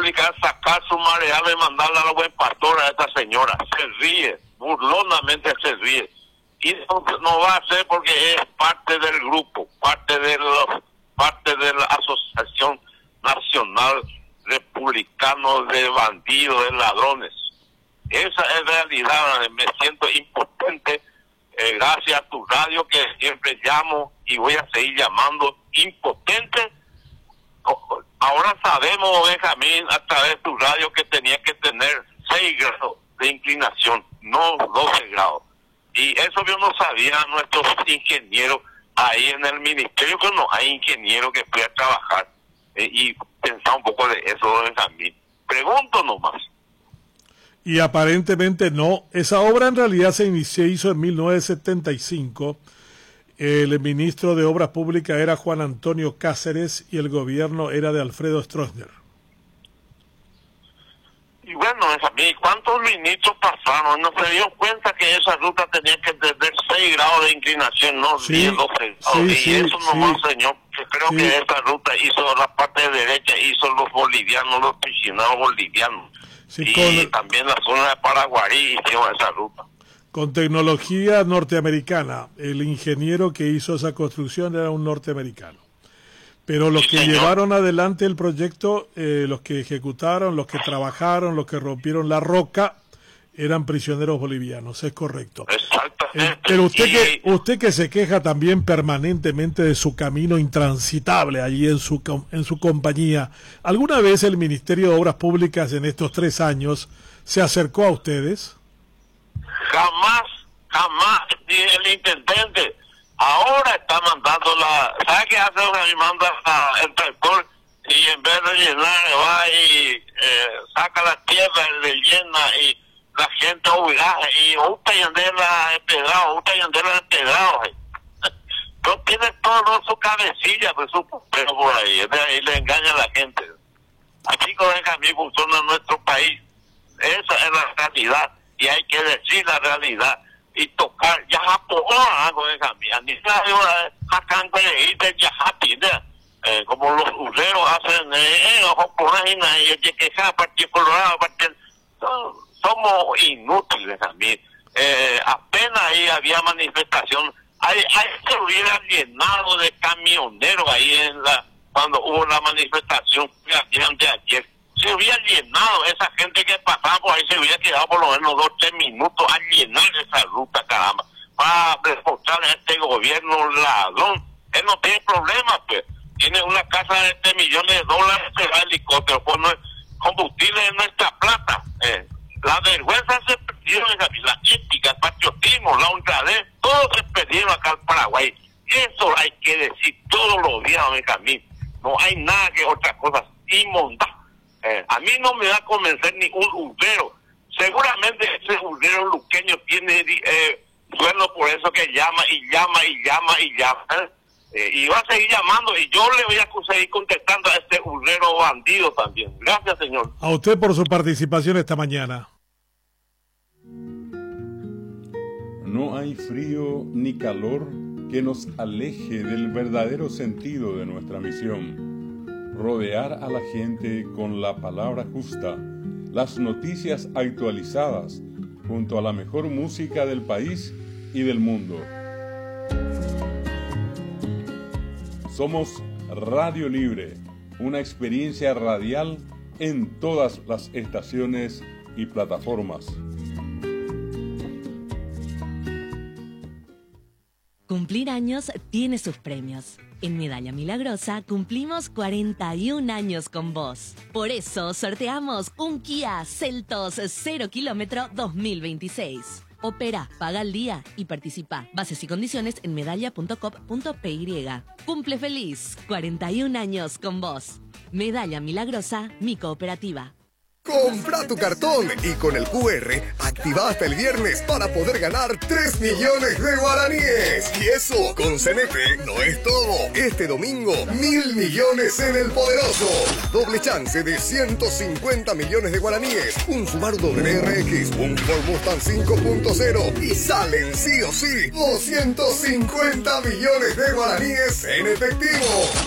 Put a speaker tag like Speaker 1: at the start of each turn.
Speaker 1: Pública sacar su mareada y mandarla a la buen pastor a esta señora. Se ríe, burlonamente se ríe. Y no va a ser porque es parte del grupo, parte de la Asociación Nacional Republicano de Bandidos, de Ladrones. Esa es realidad. Me siento impotente, gracias a tu radio, que siempre llamo y voy a seguir llamando. Impotente. Ahora sabemos, Benjamín, a través de tu radio, que tenía que tener 6 grados de inclinación, no 12 grados. Y eso yo no sabía. Nuestros ingenieros ahí en el ministerio, que no hay ingeniero que pueda trabajar y pensar un poco de eso, Benjamín. Pregunto nomás.
Speaker 2: Y aparentemente no. Esa obra en realidad se hizo en 1975. El ministro de Obras Públicas era Juan Antonio Cáceres y el gobierno era de Alfredo Stroessner.
Speaker 1: Y bueno, ¿cuántos ministros pasaron? No se dio cuenta que esa ruta tenía que tener 6 grados de inclinación, no 10, 12 grados. Y eso nomás, señor. Creo que esa ruta hizo la parte derecha, hizo los bolivianos, los piscinados bolivianos. Y también la zona de Paraguarí hicieron esa ruta.
Speaker 2: Con tecnología norteamericana. El ingeniero que hizo esa construcción era un norteamericano. Pero los que llevaron adelante el proyecto, los que ejecutaron, los que trabajaron, los que rompieron la roca, eran prisioneros bolivianos, es correcto.
Speaker 1: Exactamente.
Speaker 2: Pero usted que se queja también permanentemente de su camino intransitable allí en su compañía, ¿alguna vez el Ministerio de Obras Públicas en estos 3 años se acercó a ustedes?
Speaker 1: Jamás, el intendente. Ahora está mandando ¿sabe qué hace? Manda el tractor y en vez de llenar va y saca la tierra, le llena y la gente y usted yandela empedrado. No tiene todo su cabecilla, pero por ahí, de ahí le engaña a la gente. Así como Benjamín funciona en nuestro país. Esa es la realidad y hay que decir la realidad. Y tocar ya con el cambio como los urreros hacen somos inútiles también. Apenas ahí había manifestación, ahí se hubiera llenado de camioneros ahí cuando hubo la manifestación de ayer. Se hubiera llenado, esa gente que pasaba por ahí se hubiera quedado por lo menos 2 o 3 minutos a llenar esa ruta, caramba, para reportar a este gobierno ladrón. Él no tiene problemas, pues. Tiene una casa de $3 millones, se va el helicóptero, pues no es combustible de nuestra plata. La vergüenza se perdió, la ética, el patriotismo, la honradez, todo se perdió acá en Paraguay. Eso hay que decir todos los días, Benjamín. No hay nada que otra cosa inmunda. A mí no me va a convencer ningún urrero. Seguramente ese urrero luqueño tiene sueldo, por eso que llama. Y va a seguir llamando y yo le voy a seguir contestando a este urrero bandido también. Gracias, señor.
Speaker 2: A usted por su participación esta mañana.
Speaker 3: No hay frío ni calor que nos aleje del verdadero sentido de nuestra misión. Rodear a la gente con la palabra justa, las noticias actualizadas, junto a la mejor música del país y del mundo. Somos Radio Libre, una experiencia radial en todas las estaciones y plataformas.
Speaker 4: Cumplir años tiene sus premios. En Medalla Milagrosa cumplimos 41 años con vos. Por eso sorteamos un Kia Seltos 0 kilómetro 2026. Opera, paga al día y participa. Bases y condiciones en medalla.com.py. Cumple feliz, 41 años con vos. Medalla Milagrosa, mi cooperativa.
Speaker 5: Compra tu cartón y con el QR activa hasta el viernes para poder ganar 3 millones de guaraníes. Y eso, con CNP, no es todo. Este domingo, 1.000 millones en el Poderoso. La doble chance de 150 millones de guaraníes. Un Subaru WRX, un Ford Mustang 5.0. Y salen sí o sí 250 millones de guaraníes en efectivo.